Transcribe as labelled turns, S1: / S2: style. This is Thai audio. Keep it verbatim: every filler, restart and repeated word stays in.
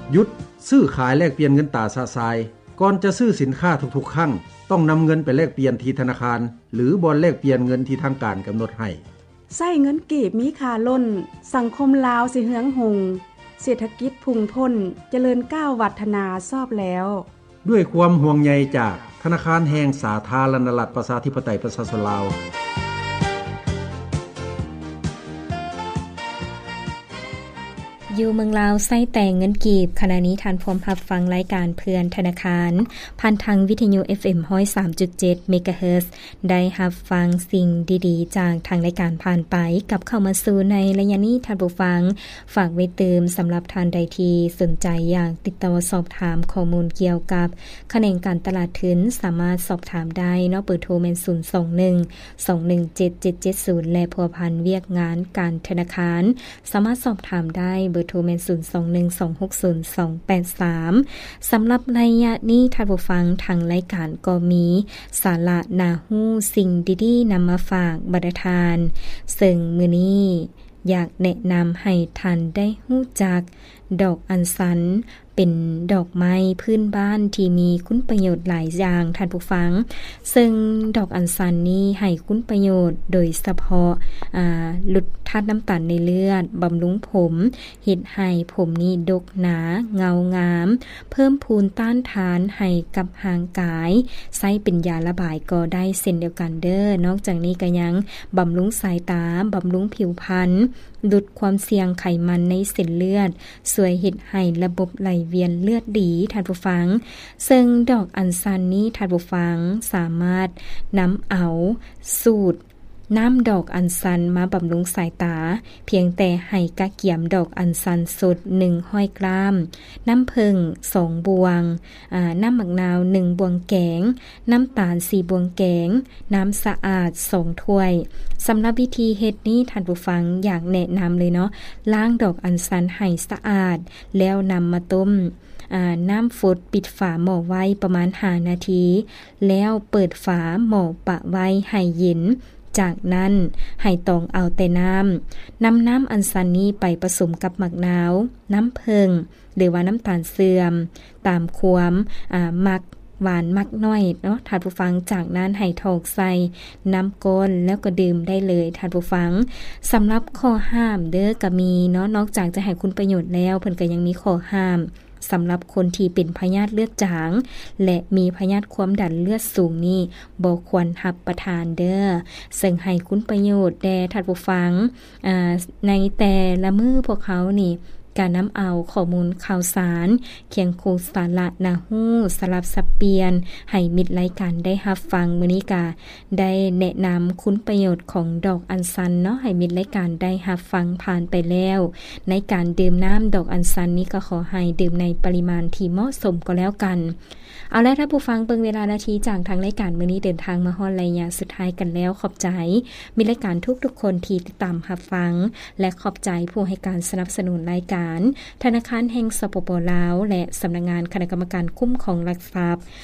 S1: หยุดซื้อขายแลกเปลี่ยนเงินตราสะทรายก่อนจะซื้อสินค้าทุกๆครั้งต้องนำเงินไปแลกเปลี่ยนที่ธนาคารหรือบ่อนแลกเปลี่ยนเงินที่ทางการกำหนดให้
S2: ใช้เงินกีบมีค่าล้นสังคมลาวสิเฮืองหงเศรษฐกิจพุ่งพ้นเจริญก้าววัฒนาซอบแล้ว
S1: ด้วยความห่วงใยจากธนาคารแห่งสาธารณรัฐประชาธิปไตยประชาชนลาว
S3: อยู่เมืองลาวใช้แต่เงินกีบขณะนี้ท่านพร้อมรับฟังรายการเพื่อนธนาคารผ่านทางวิทยุ เอฟ เอ็ม หนึ่งศูนย์สามจุดเจ็ด เมกะเฮิรตซ์ได้รับฟังสิ่งดีๆจากทางรายการผ่านไปกับเข้ามาสู่ในระยะนี้ท่านผู้ฟังฝากไว้เติมสำหรับท่านใดที่สนใจอยากติดต่อสอบถามข้อมูลเกี่ยวกับคะแนนการตลาดทุนสามารถสอบถามได้เนาะเบอร์โทรแม่นศูนย์ สอง หนึ่ง สอง หนึ่ง เจ็ด เจ็ด เจ็ด ศูนย์และพัวพันเวียกงานการธนาคารสามารถสอบถามได้เบอร์โทรแม่นศูนย์ สอง หนึ่ง สอง หก ศูนย์ สอง แปด สามสำหรับระยะนี้ท่านผู้ฟังทางรายการก็มีสาระน่าฮู้สิ่งดีๆนำมาฝากบรรทานซึ่งมื้อนี้อยากแนะนำให้ท่านได้ฮู้จักดอกอัญชันเป็นดอกไม้พื้นบ้านที่มีคุณประโยชน์หลายอย่างท่านผู้ฟังซึ่งดอกอัญชันนี้ให้คุณประโยชน์โดยเฉพาะอ่าลดธาตุน้ำตาลในเลือดบำรุงผมเฮ็ดให้ผมนี้ดกหนาเงางามเพิ่มพูนต้านทานให้กับร่างกายใช้เป็นยาระบายก็ได้เช่นเดียวกันเด้อนอกจากนี้ก็ยังบำรุงสายตาบำรุงผิวพรรณลดความเสี่ยงไขมันในเส้นเลือดช่วยเฮ็ดให้ระบบไหลเวียนเลือดดีท่านผู้ฟังซึ่งดอกอัญชันนี้ท่านผู้ฟังสามารถนำเอาสูตรน้ำดอกอัญชันมาบำรุงสายตาเพียงแต่ให้กะเกียมดอกอัญชันสดหนึ่งร้อยกรัมน้ำผึ้งสองบวงอ่าน้ำมะนาวหนึ่งบวงแกงน้ำตาลสี่บวงแกงน้ำสะอาดสองถ้วยสำหรับวิธีเฮ็ดนี้ท่านผู้ฟังอยากแนะนำเลยเนาะล้างดอกอัญชันให้สะอาดแล้วนำมาต้มอ่าน้ำฝดปิดฝาหม้อไว้ประมาณห้านาทีแล้วเปิดฝาหม้อปะไว้ให้เย็นจากนั้นให้ตองเอาแต่น้ำนำน้ำอัญชันนี้ไปผสมกับมะนาวน้ำผึ้งหรือว่าน้ำตาลเสื่อมตามความอ่ามักหวานมักน้อยเนาะท่านผู้ฟังจากนั้นให้ถอกใส่น้ำก้นแล้วก็ดื่มได้เลยท่านผู้ฟังสำหรับข้อห้ามเด้อก็มีเนาะนอกจากจะให้คุณประโยชน์แล้วเพิ่นก็ยังมีข้อห้ามสำหรับคนที่เป็นพยาธิเลือดจางและมีพยาธิความดันเลือดสูงนี่บ่ควรรับประทานเด้อซึ่งให้คุณประโยชน์แด่ท่านผู้ฟังอ่าในแต่ละมื้อพวกเขานี่การนำเอาข้อมูลข่าวสารเคียงคู่สาระน่าฮู้สลับสับเปลี่ยนให้มิตรรายการได้รับฟังมื้อนี้ก็ได้แนะนำคุณประโยชน์ของดอกอัญชันเนาะให้มิตรรายการได้รับฟังผ่านไปแล้วในการดื่มน้ำดอกอัญชันนี้ก็ขอให้ดื่มในปริมาณที่เหมาะสมก็แล้วกันเอาละท่านผู้ฟังเบิ่งเวลานาทีจากทางรายการมื้อนี้เดินทางมาฮอดระยะสุดท้ายกันแล้วขอบใจมิตรรายการทุกๆคนที่ติดตามรับฟังและขอบใจผู้ให้การสนับสนุนรายการธนาคารแห่งสปป.ลาวและสำนักงานคณะกรรมการคุ้มครองหลักทรัพย์